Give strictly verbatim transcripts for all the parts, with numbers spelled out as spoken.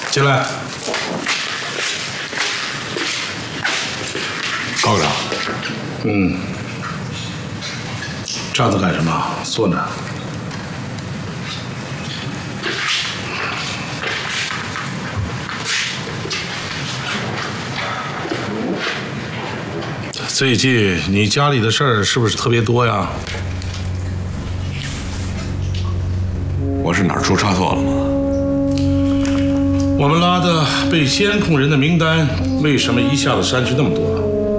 进来。 高科长。 嗯。站着干什么？坐那。最近你家里的事儿是不是特别多呀？ 我是哪儿出差错了吗？ 我们拉的被监控人的名单，为什么一下子删去那么多？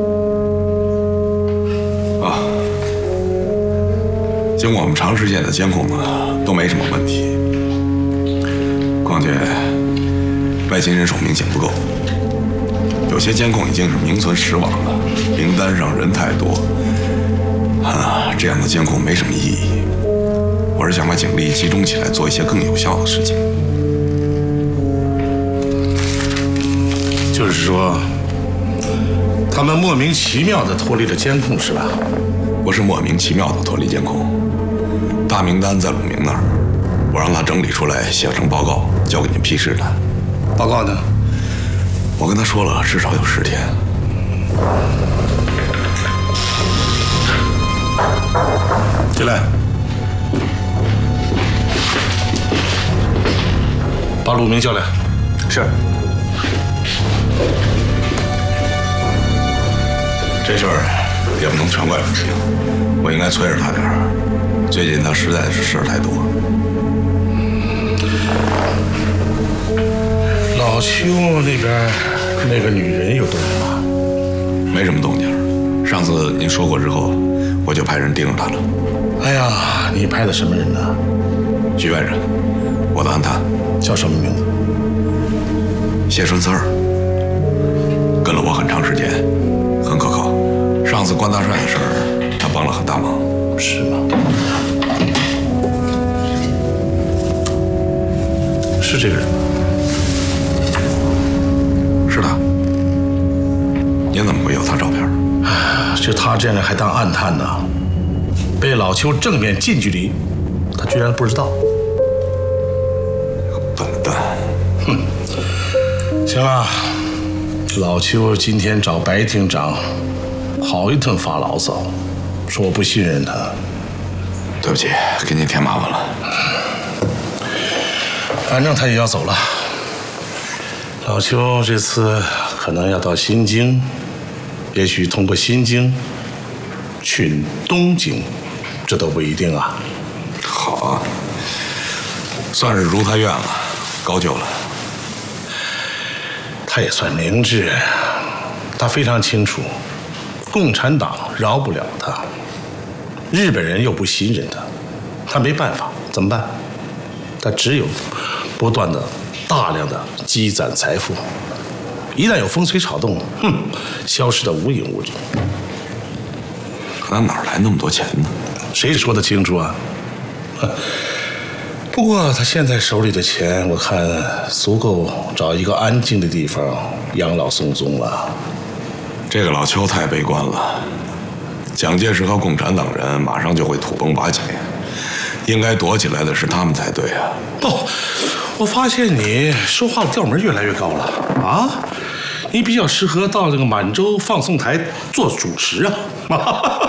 啊，经过我们长时间的监控呢，都没什么问题。况且外勤人手明显不够，有些监控已经是名存实亡了，名单上人太多，啊，这样的监控没什么意义。我是想把警力集中起来，做一些更有效的事情。 就是说，他们莫名其妙地脱离了监控，是吧？ 不是莫名其妙地脱离监控，大名单在鲁明那儿，我让他整理出来，写成报告，交给你批示的。 报告呢？ 我跟他说了，至少有十天。 进来。把鲁明叫来。 是。这事儿也不能全怪鲁明，我应该催着他点儿。最近他实在是事儿太多。 老邱那边那个女人有动静吗？ 没什么动静。上次您说过之后，我就派人盯着他了。 哎呀，你派的什么人呢？ 局外人，我的安探。 叫什么名字？ 谢顺四儿，跟了我很长时间，很可靠。上次关大帅的事儿，他帮了很大忙。 是吗？是这个人吗？ 是他。您怎么会有他照片？ 啊，就他这样的还当暗探呢？被老邱正面近距离，他居然不知道。 笨蛋！ 哼，行了，老邱今天找白厅长，好一顿发牢骚，说我不信任他。 对不起，给您添麻烦了。 反正他也要走了。老邱这次可能要到新京，也许通过新京去东京，这都不一定啊。 好啊，算是如他愿了，高就了。 他也算明智，他非常清楚，共产党饶不了他，日本人又不信任他，他没办法，怎么办？他只有不断的、大量的积攒财富，一旦有风吹草动，哼，消失得无影无踪。 可他哪来那么多钱呢？ 谁说得清楚啊？不过他现在手里的钱，我看足够找一个安静的地方养老送终了。 这个老邱太悲观了，蒋介石和共产党人马上就会土崩瓦解，应该躲起来的是他们才对啊！ 哦，我发现你说话的调门越来越高了啊！你比较适合到这个满洲放送台做主持啊！